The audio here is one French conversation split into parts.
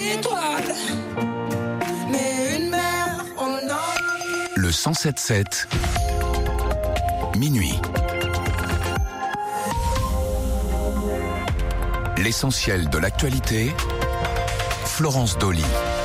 étoile, mais une mer en or. Le 107.7, minuit. L'essentiel de l'actualité, Florence Dolly.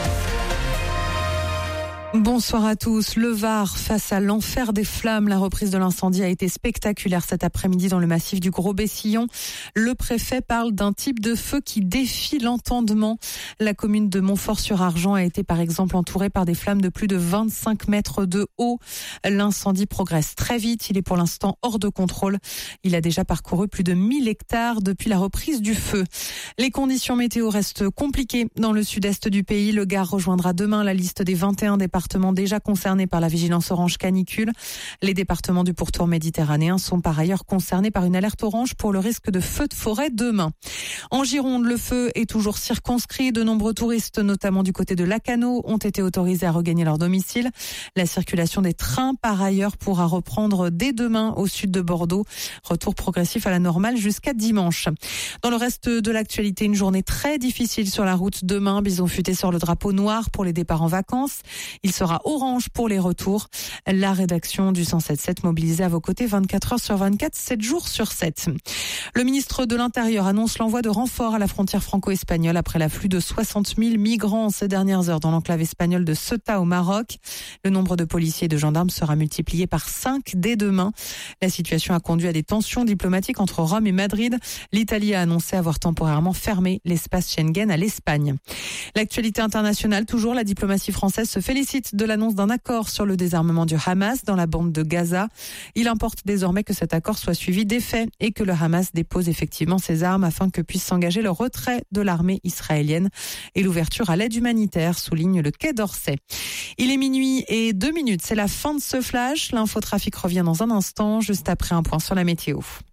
Bonsoir à tous. Le Var face à l'enfer des flammes. La reprise de l'incendie a été spectaculaire cet après-midi dans le massif du Gros-Bessillon. Le préfet parle d'un type de feu qui défie l'entendement. La commune de Montfort-sur-Argent a été par exemple entourée par des flammes de plus de 25 mètres de haut. L'incendie progresse très vite. Il est pour l'instant hors de contrôle. Il a déjà parcouru plus de 1000 hectares depuis la reprise du feu. Les conditions météo restent compliquées dans le sud-est du pays. Le Gard rejoindra demain la liste des 21 départements déjà concernés par la vigilance orange canicule. Les départements du pourtour méditerranéen sont par ailleurs concernés par une alerte orange pour le risque de feu de forêt demain. En Gironde, le feu est toujours circonscrit. De nombreux touristes, notamment du côté de Lacanau, ont été autorisés à regagner leur domicile. La circulation des trains, par ailleurs, pourra reprendre dès demain au sud de Bordeaux. Retour progressif à la normale jusqu'à dimanche. Dans le reste de l'actualité, une journée très difficile sur la route demain. Bison futé sur le drapeau noir pour les départs en vacances. Il sera orange pour les retours. La rédaction du 107.7 mobilisée à vos côtés 24 heures sur 24, 7 jours sur 7. Le ministre de l'Intérieur annonce l'envoi de renforts à la frontière franco-espagnole après l'afflux de 60 000 migrants ces dernières heures dans l'enclave espagnole de Ceuta au Maroc. Le nombre de policiers et de gendarmes sera multiplié par 5 dès demain. La situation a conduit à des tensions diplomatiques entre Rome et Madrid. L'Italie a annoncé avoir temporairement fermé l'espace Schengen à l'Espagne. L'actualité internationale, toujours, la diplomatie française se félicite de l'annonce d'un accord sur le désarmement du Hamas dans la bande de Gaza. Il importe désormais que cet accord soit suivi d'effets et que le Hamas dépose effectivement ses armes afin que puisse s'engager le retrait de l'armée israélienne et l'ouverture à l'aide humanitaire, souligne le Quai d'Orsay. Il est minuit et 2 minutes, c'est la fin de ce flash. L'infotrafic revient dans un instant, juste après un point sur la météo.